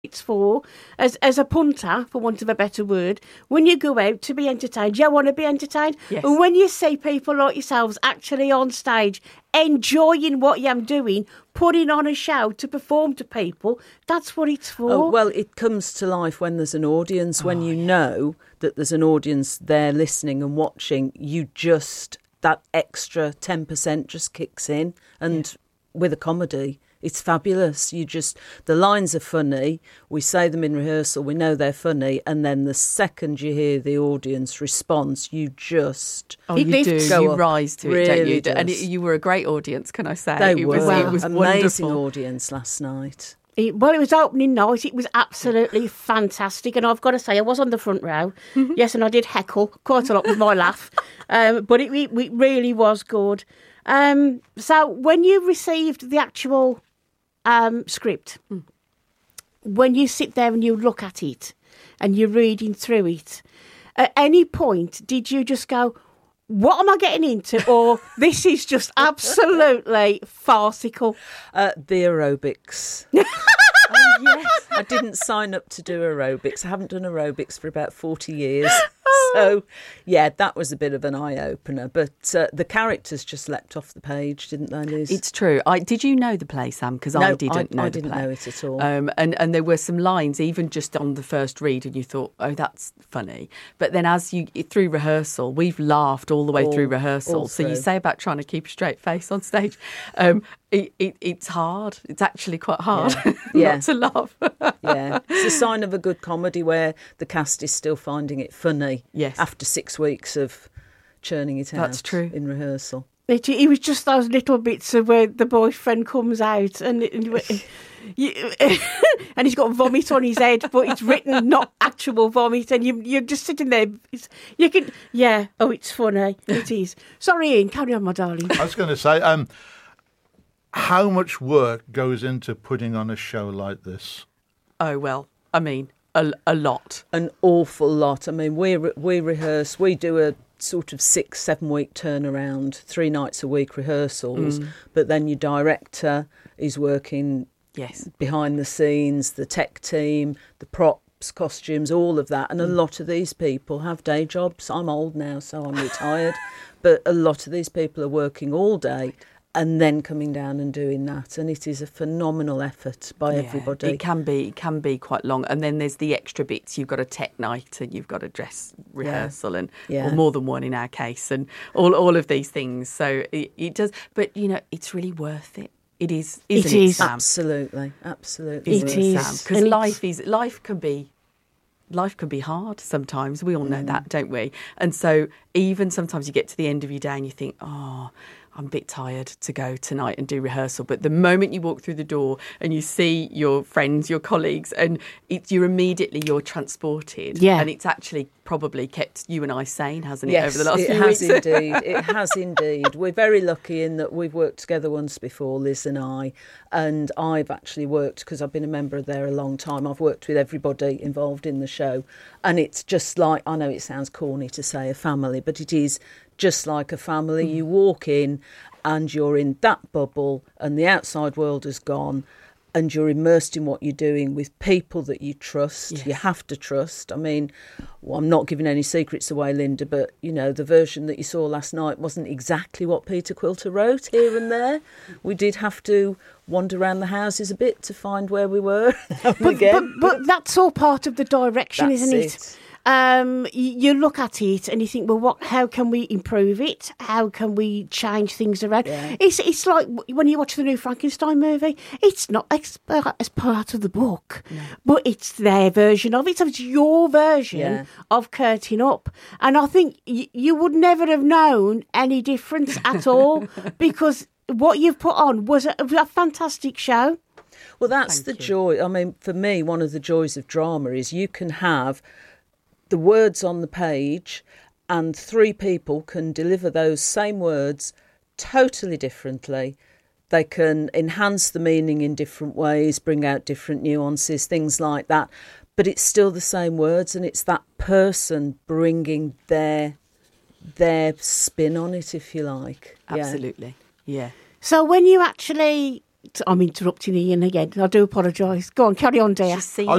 it's for, as a punter, for want of a better word, when you go out to be entertained, you want to be entertained. Yes. And when you see people like yourselves actually on stage, enjoying what you're doing, putting on a show to perform to people, that's what it's for. Oh, well, it comes to life when there's an audience, when you know that there's an audience there listening and watching, that extra 10% just kicks in. And with a comedy, it's fabulous. The lines are funny. We say them in rehearsal. We know they're funny. And then the second you hear the audience response, you just... Oh, you do. You rise to it, don't you? Does. And you were a great audience, can I say? It was amazing wonderful. audience last night. It was opening night. It was absolutely fantastic. And I've got to say, I was on the front row. Yes, and I did heckle quite a lot with my laugh. But it really was good. So when you received the actual script, when you sit there and you look at it and you're reading through it, at any point did you just go, what am I getting into? Or this is just absolutely farcical? The aerobics. Yes. I didn't sign up to do aerobics. I haven't done aerobics for about 40 years. So, yeah, that was a bit of an eye-opener. But the characters just leapt off the page, didn't they, Liz? It's true. Did you know the play, Sam? Because No, I didn't know I the didn't play. know it at all. And there were some lines, even just on the first read, and you thought, oh, that's funny. But then through rehearsal, we've laughed all the way through rehearsal. So you say about trying to keep a straight face on stage. It's hard. It's actually quite hard not to laugh. Yeah, it's a sign of a good comedy where the cast is still finding it funny. Yes. After 6 weeks of churning it out. That's true. In rehearsal. It was just those little bits of where the boyfriend comes out and and he's got vomit on his head, but it's written not actual vomit, and you're just sitting there. It's funny. It is. Sorry, Ian, carry on, my darling. I was going to say, how much work goes into putting on a show like this? Oh, well, I mean, a lot. An awful lot. I mean, we rehearse, we do a sort of 6-7 week turnaround, 3 nights a week rehearsals, but then your director is working behind the scenes, the tech team, the props, costumes, all of that. And a lot of these people have day jobs. I'm old now, so I'm retired, but a lot of these people are working all day and then coming down and doing that, and it is a phenomenal effort by everybody. It can be quite long, and then there's the extra bits. You've got a tech night, and you've got a dress rehearsal, and or more than one in our case, and all of these things. So it does, but it's really worth it. It is, isn't it, Sam? Absolutely. It is, because life can be hard sometimes. We all know that, don't we? And so even sometimes you get to the end of your day and you think, oh, I'm a bit tired to go tonight and do rehearsal. But the moment you walk through the door and you see your friends, your colleagues, and you're transported. Yeah. And it's actually probably kept you and I sane, hasn't it, over the last few weeks? It has indeed. We're very lucky in that we've worked together once before, Liz and I, and I've actually worked, because I've been a member there a long time, I've worked with everybody involved in the show, and it's just like, I know it sounds corny to say a family, but it is just like a family. You walk in and you're in that bubble and the outside world has gone, and you're immersed in what you're doing with people that you trust. Yes. You have to trust. I mean, I'm not giving any secrets away, Linda, but, the version that you saw last night wasn't exactly what Peter Quilter wrote here and there. We did have to wander around the houses a bit to find where we were. But that's all part of the direction, isn't it? You look at it and you think, well, how can we improve it? How can we change things around? Yeah. It's like when you watch the new Frankenstein movie, it's not as part of the book, but it's their version of it. So it's your version of Curtain Up. And I think you would never have known any difference at all, because what you've put on was a fantastic show. Well, that's the joy. I mean, for me, one of the joys of drama is you can have the words on the page and 3 people can deliver those same words totally differently. They can enhance the meaning in different ways, bring out different nuances, things like that. But it's still the same words, and it's that person bringing their spin on it, if you like. Absolutely, yeah. So when you actually I'm interrupting Ian again. I do apologise. Go on, carry on, dear. She's seen